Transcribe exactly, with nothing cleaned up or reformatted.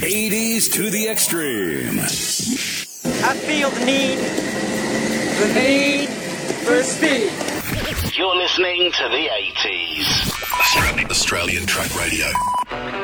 eighties to the extreme. I feel the need, the need for speed. You're listening to the eighties. Australian Track Radio.